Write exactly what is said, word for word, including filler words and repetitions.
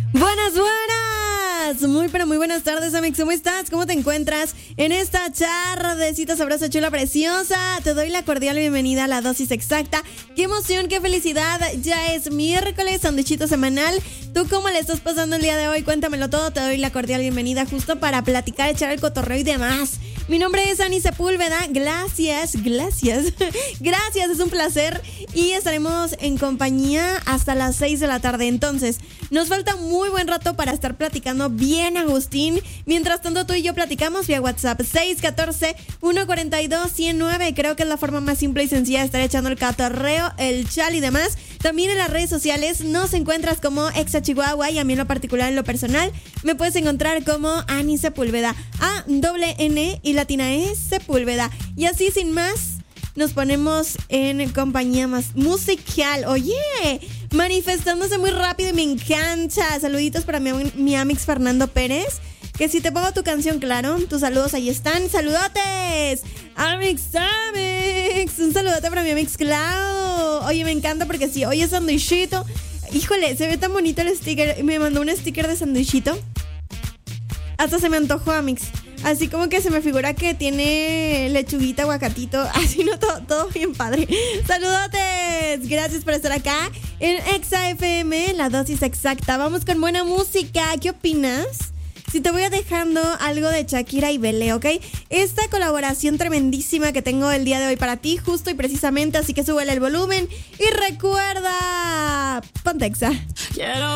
Buenas, buenas. Muy, pero muy buenas tardes, Amix. ¿Cómo estás? ¿Cómo te encuentras en esta tardecita sabrosa, chula, preciosa? Te doy la cordial bienvenida a la dosis exacta. ¡Qué emoción, qué felicidad! Ya es miércoles, sanduichito semanal. ¿Tú cómo le estás pasando el día de hoy? Cuéntamelo todo. Te doy la cordial bienvenida justo para platicar, echar el cotorreo y demás. Mi nombre es Ani Sepúlveda. Gracias, gracias. Gracias, es un placer. Y estaremos en compañía hasta las seis de la tarde. Entonces, nos falta muy buen rato para estar platicando bien, Agustín. Mientras tanto, tú y yo platicamos vía WhatsApp seis uno cuatro, uno cuatro dos, uno cero nueve. Creo que es la forma más simple y sencilla de estar echando el cotorreo, el chal y demás. También en las redes sociales nos encuentras como Exa Chihuahua, y a mí en lo particular, en lo personal, me puedes encontrar como Ani Sepúlveda. A, doble N y latina E, Sepúlveda. Y así, sin más, nos ponemos en compañía más musical. Oye, manifestándose muy rápido y me encanta. Saluditos para mi, mi amix Fernando Pérez. Que si te pongo tu canción, claro, tus saludos ahí están. ¡Saludotes! Amix, Amix. Un saludote para mi amix Clau. Oye, me encanta porque sí, hoy es sanduichito. Híjole, se ve tan bonito el sticker. Me mandó un sticker de sanduichito. Hasta se me antojó, Amix. Así como que se me figura que tiene lechuguita, aguacatito. Así, no, todo, todo bien padre. ¡Saludotes! Gracias por estar acá en Exa F M, la dosis exacta. Vamos con buena música. ¿Qué opinas? Si te voy a dejando algo de Shakira y Belé, ¿ok? Esta colaboración tremendísima que tengo el día de hoy para ti, justo y precisamente. Así que súbele el volumen y recuerda, ponte Exa. Quiero